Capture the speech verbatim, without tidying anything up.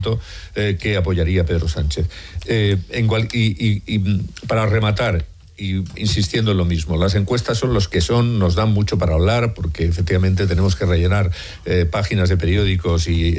eh, que apoyaría a Pedro Sánchez. Eh, en cual, y, y, y para rematar, y insistiendo en lo mismo, las encuestas son los que son, nos dan mucho para hablar, porque efectivamente tenemos que rellenar eh, páginas de periódicos y